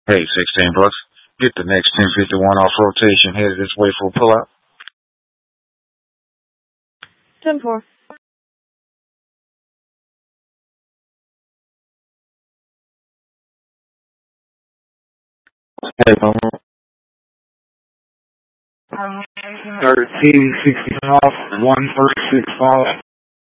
Hey, 16 bucks. Get the next 1051 off rotation headed this way for a pullout. 10-4. Hey, mama. 1365, 136 5.